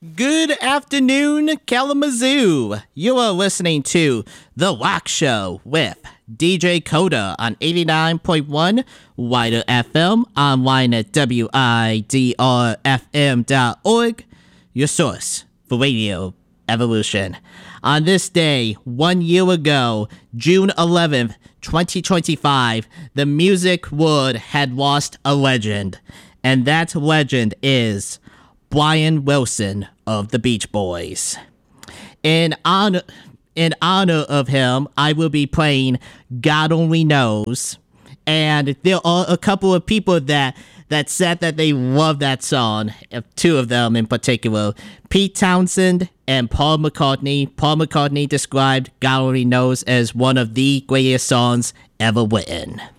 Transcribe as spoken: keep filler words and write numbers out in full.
Good afternoon, Kalamazoo. You are listening to The Rock Show with D J Coda on eighty-nine point one Wider F M, online at W I D R F M dot org, your source for radio evolution. On this day, one year ago, June eleventh, twenty twenty-five, the music world had lost a legend, and that legend is Brian Wilson of the Beach Boys. In honor, in honor of him, I will be playing God Only Knows, and there are a couple of people that that said that they love that song, two of them in particular, Pete Townsend and Paul McCartney. Paul McCartney described God Only Knows as one of the greatest songs ever written.